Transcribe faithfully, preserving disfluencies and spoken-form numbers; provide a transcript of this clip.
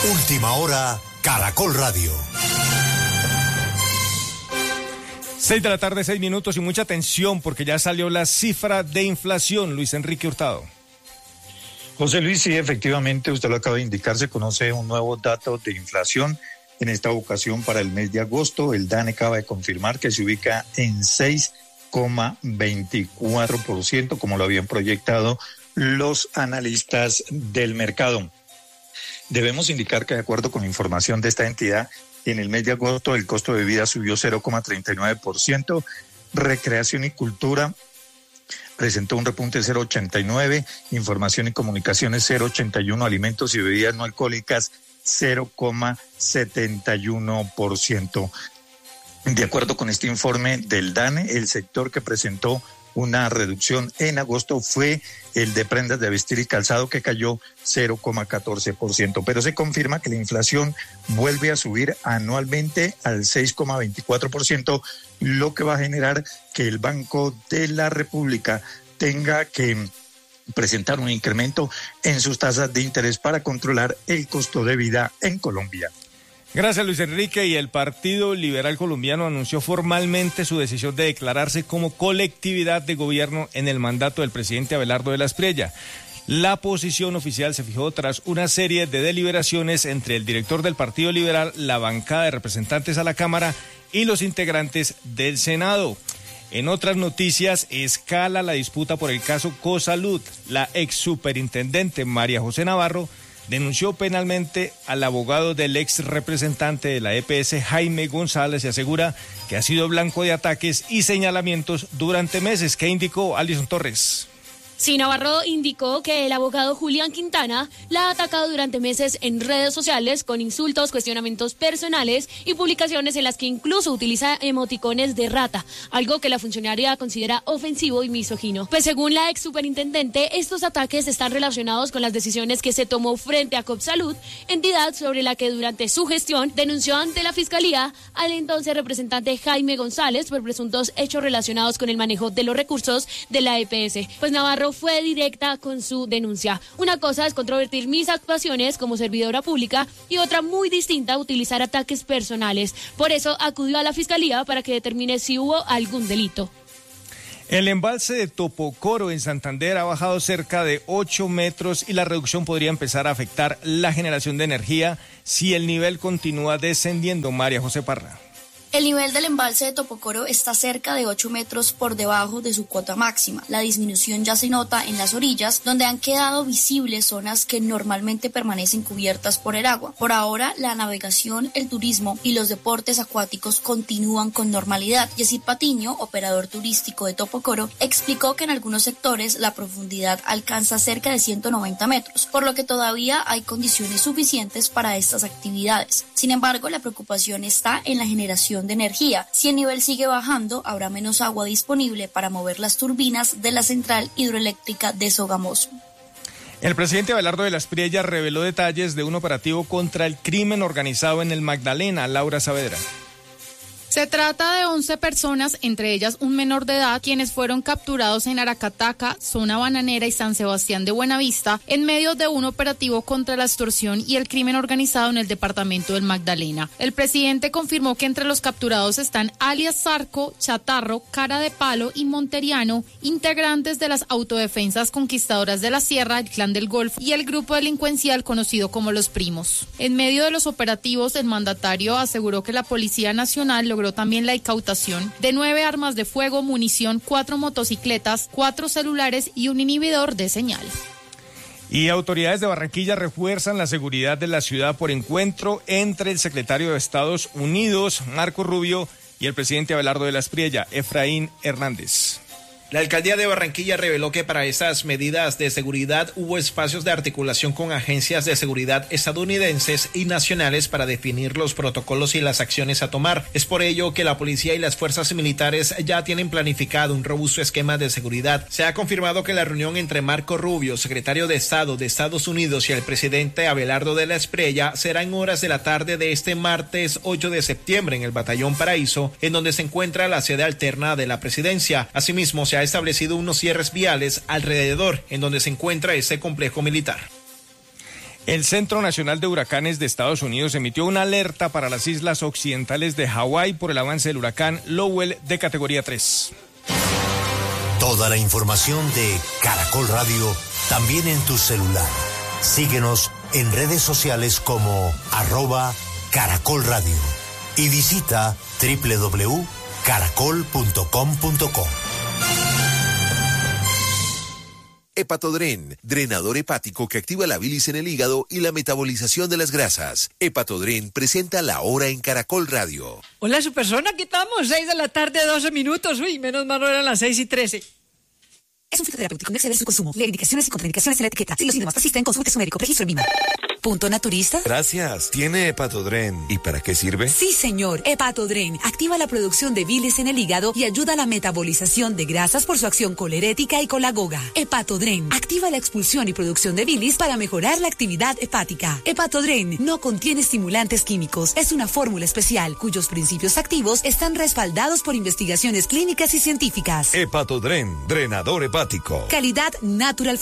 Última hora, Caracol Radio. Seis de la tarde, seis minutos y mucha atención porque ya salió la cifra de inflación. Luis Enrique Hurtado. José Luis, sí, efectivamente, usted lo acaba de indicar, se conoce un nuevo dato de inflación en esta ocasión para el mes de agosto. El DANE acaba de confirmar que se ubica en seis coma veinticuatro por ciento, como lo habían proyectado los analistas del mercado. Debemos indicar que de acuerdo con la información de esta entidad, en el mes de agosto el costo de vida subió cero coma treinta y nueve por ciento, recreación y cultura presentó un repunte de cero coma ochenta y nueve, información y comunicaciones cero coma ochenta y uno, alimentos y bebidas no alcohólicas cero coma setenta y uno por ciento. De acuerdo con este informe del DANE, el sector que presentó una reducción en agosto fue el de prendas de vestir y calzado, que cayó cero coma catorce por ciento, pero se confirma que la inflación vuelve a subir anualmente al seis coma veinticuatro por ciento, lo que va a generar que el Banco de la República tenga que presentar un incremento en sus tasas de interés para controlar el costo de vida en Colombia. Gracias, Luis Enrique. Y el Partido Liberal Colombiano anunció formalmente su decisión de declararse como colectividad de gobierno en el mandato del presidente Abelardo de la Espriella. La posición oficial se fijó tras una serie de deliberaciones entre el director del Partido Liberal, la bancada de representantes a la Cámara y los integrantes del Senado. En otras noticias, escala la disputa por el caso Cosalud. La ex superintendente María José Navarro denunció penalmente al abogado del ex representante de la E P S, Jaime González, y asegura que ha sido blanco de ataques y señalamientos durante meses. ¿Qué indicó Alison Torres? Sí, Navarro indicó que el abogado Julián Quintana la ha atacado durante meses en redes sociales con insultos, cuestionamientos personales y publicaciones en las que incluso utiliza emoticones de rata, algo que la funcionaria considera ofensivo y misógino. Pues según la ex superintendente, estos ataques están relacionados con las decisiones que se tomó frente a Copsalud, entidad sobre la que durante su gestión denunció ante la Fiscalía al entonces representante Jaime González por presuntos hechos relacionados con el manejo de los recursos de la E P S. Pues Navarro fue directa con su denuncia. Una cosa es controvertir mis actuaciones como servidora pública y otra muy distinta, utilizar ataques personales. Por eso acudió a la Fiscalía para que determine si hubo algún delito. El embalse de Topocoro en Santander ha bajado cerca de ocho metros y la reducción podría empezar a afectar la generación de energía si el nivel continúa descendiendo. María José Parra. El nivel del embalse de Topocoro está cerca de ocho metros por debajo de su cuota máxima. La disminución ya se nota en las orillas, donde han quedado visibles zonas que normalmente permanecen cubiertas por el agua. Por ahora, la navegación, el turismo y los deportes acuáticos continúan con normalidad. Yesid Patiño, operador turístico de Topocoro, explicó que en algunos sectores la profundidad alcanza cerca de ciento noventa metros, por lo que todavía hay condiciones suficientes para estas actividades. Sin embargo, la preocupación está en la generación de energía. Si el nivel sigue bajando, habrá menos agua disponible para mover las turbinas de la central hidroeléctrica de Sogamoso. El presidente Abelardo de la Espriella reveló detalles de un operativo contra el crimen organizado en el Magdalena. Laura Saavedra. Se trata de once personas, entre ellas un menor de edad, quienes fueron capturados en Aracataca, Zona Bananera y San Sebastián de Buenavista, en medio de un operativo contra la extorsión y el crimen organizado en el departamento del Magdalena. El presidente confirmó que entre los capturados están alias Zarco, Chatarro, Cara de Palo y Monteriano, integrantes de las autodefensas conquistadoras de la Sierra, el Clan del Golfo y el grupo delincuencial conocido como Los Primos. En medio de los operativos, el mandatario aseguró que la Policía Nacional logró también la incautación de nueve armas de fuego, munición, cuatro motocicletas, cuatro celulares y un inhibidor de señal. Y autoridades de Barranquilla refuerzan la seguridad de la ciudad por encuentro entre el secretario de Estados Unidos, Marco Rubio, y el presidente Abelardo de la Espriella, Efraín Hernández. La alcaldía de Barranquilla reveló que para estas medidas de seguridad hubo espacios de articulación con agencias de seguridad estadounidenses y nacionales para definir los protocolos y las acciones a tomar. Es por ello que la policía y las fuerzas militares ya tienen planificado un robusto esquema de seguridad. Se ha confirmado que la reunión entre Marco Rubio, secretario de Estado de Estados Unidos, y el presidente Abelardo de la Espriella será en horas de la tarde de este martes ocho de septiembre en el Batallón Paraíso, en donde se encuentra la sede alterna de la presidencia. Asimismo, se ha establecido unos cierres viales alrededor en donde se encuentra ese complejo militar. El Centro Nacional de Huracanes de Estados Unidos emitió una alerta para las islas occidentales de Hawái por el avance del huracán Lowell de categoría tres. Toda la información de Caracol Radio también en tu celular. Síguenos en redes sociales como arroba Caracol Radio y visita doble u doble u doble u punto caracol punto com punto co. Hepatodren, drenador hepático que activa la bilis en el hígado y la metabolización de las grasas. Hepatodren presenta La Hora en Caracol Radio. Hola, su persona, aquí estamos, seis de la tarde, doce minutos. Uy, menos mal no eran las seis y trece. Es un fitoterapéutico, no exceder su consumo. Lee indicaciones y contraindicaciones en la etiqueta. Si los síntomas persisten, consulte a su médico. Registro en ¿Punto naturista? Gracias. ¿Tiene Hepatodren? ¿Y para qué sirve? Sí, señor. Hepatodren activa la producción de bilis en el hígado y ayuda a la metabolización de grasas por su acción colerética y colagoga. Hepatodren activa la expulsión y producción de bilis para mejorar la actividad hepática. Hepatodren no contiene estimulantes químicos. Es una fórmula especial cuyos principios activos están respaldados por investigaciones clínicas y científicas. Hepatodren, drenador hepático. Calidad Natural